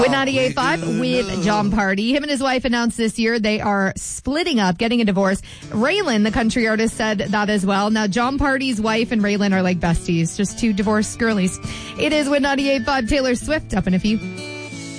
With 98.5 with John Party. Him and his wife announced this year they are splitting up, getting a divorce. Raylan, the country artist, said that as well. Now, John Party's wife and Raylan are like besties, just two divorced girlies. It is with 98.5 Taylor Swift up in a few.